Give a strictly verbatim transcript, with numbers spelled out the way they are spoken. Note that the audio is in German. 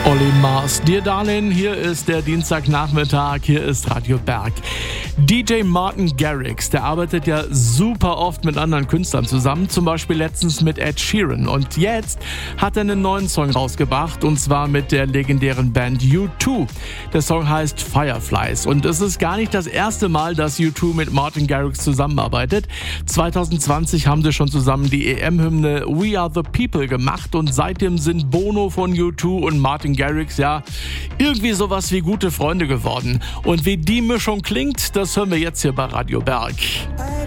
Olli Mars, Dear Darling, hier ist der Dienstagnachmittag, hier ist Radio Berg. D J Martin Garrix, der arbeitet ja super oft mit anderen Künstlern zusammen, zum Beispiel letztens mit Ed Sheeran. Und jetzt hat er einen neuen Song rausgebracht, und zwar mit der legendären Band U zwei. Der Song heißt Fireflies und es ist gar nicht das erste Mal, dass U zwei mit Martin Garrix zusammenarbeitet. zwanzig zwanzig haben sie schon zusammen die E M-Hymne We Are The People gemacht und seitdem sind Bono von U zwei und Martin Garrix ja irgendwie sowas wie gute Freunde geworden. Und wie die Mischung klingt, das hören wir jetzt hier bei Radio Berg.